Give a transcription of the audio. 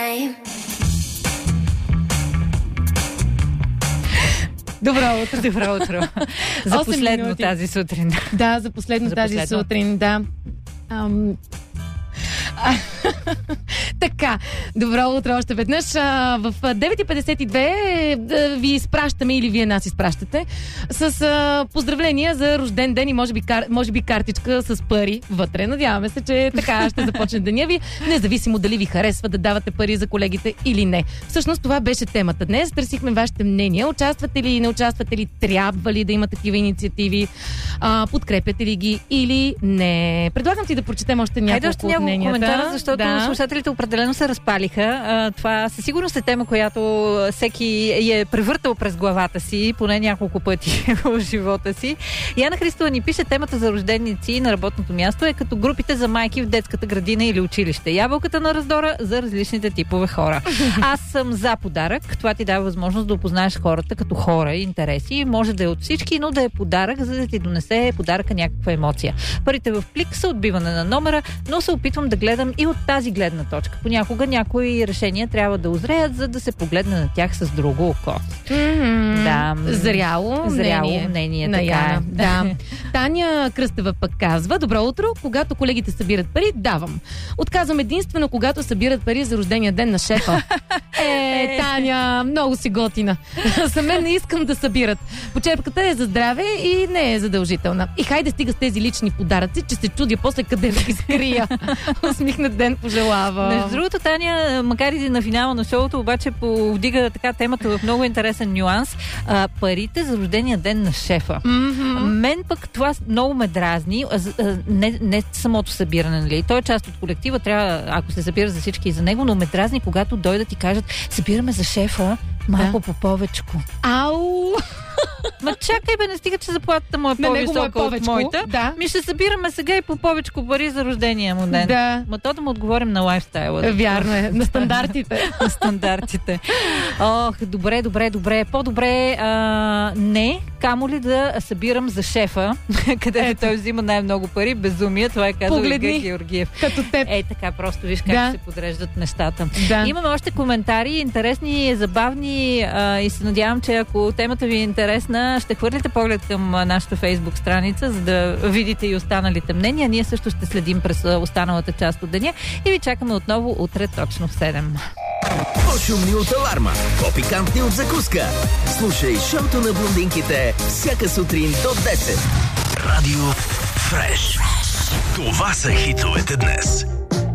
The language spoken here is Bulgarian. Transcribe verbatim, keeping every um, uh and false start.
time. Добро утро. Добро утро. За последно минути. Тази сутрин. Да, за последно за тази последно. сутрин, да. Ам... А, така, добро утро още веднъж. А, в девет и петдесет и две ви изпращаме, или вие нас изпращате, с а, поздравления за рожден ден и може би, кар, може би картичка с пари вътре. Надяваме се, че така ще започне деня ви, независимо дали ви харесва да давате пари за колегите или не. Всъщност това беше темата днес. Търсихме вашите мнения. Участвате ли, не участвате ли, трябва ли да има такива инициативи, а, подкрепяте ли ги или не. Предлагам ти да прочетем още няколко от мненията. Защото да. слушателите определено се разпалиха. А, това със сигурност е тема, която всеки е превъртал през главата си, поне няколко пъти в живота си. Яна Христова ни пише: темата за рожденици на работното място е като групите за майки в детската градина или училище. Ябълката на раздора за различните типове хора. Аз съм за подарък. Това ти дава възможност да опознаеш хората като хора и интереси. Може да е от всички, но да е подарък, за да ти донесе подаръка някаква емоция. Парите в плик са отбиване на номера, но се опитвам да гледам и от тази гледна точка. Понякога някои решения трябва да озреят, за да се погледне на тях с друго око. Mm-hmm. Да. Зряло, Зряло мнение, мнение на така Яна. е. Да. Таня Кръстева пък казва: добро утро, когато колегите събират пари, давам. Отказвам единствено, когато събират пари за рождения ден на шефа. Е, Таня, много си готина. За мен не искам да събират. Почерпката е за здраве и не е задължителна. И хайде стига с тези лични подаръци, че се чудя после къде да ги скрия. Усмихнат ден пожелава. Между другото, Таня, макар и на финала на шоуто, обаче повдига така темата в много интересен нюанс. А, парите за рождения ден на шефа. Mm-hmm. Мен пък това много ме дразни. А, а, не, не самото събиране, нали? Той е част от колектива, трябва, ако се събира за всички и за него, но ме дразни, когато дойдат и кажат: събираме за шефа малко да. по повечко. Ау! Ма чакай бе, не стига, че заплатата му е на по-висока е от моята. Да. Ми ще събираме сега и по повечко пари за рождения му ден. Да. Ма то да му отговорим на лайфстайла. Вярно е, на стандартите. На стандартите. Ох, добре, добре, добре. По-добре а, не, камо ли да събирам за шефа, където той взима най-много пари. Безумие, това е казал Ига Георгиев. Като теб. Ей, така, просто виж как да. се подреждат нещата. Да. Имаме още коментари, интересни, забавни а, и се надявам, че ако темата ви е интересна, ще хвърлите поглед към нашата Фейсбук страница, за да видите и останалите мнения. Ние също ще следим през останалата част от деня и ви чакаме отново утре точно в седем. По-шумни от аларма, по-пикантни от закуска. Слушай шоуто на блондинките всяка сутрин до десет. Радио Фреш. Това са хитовете днес.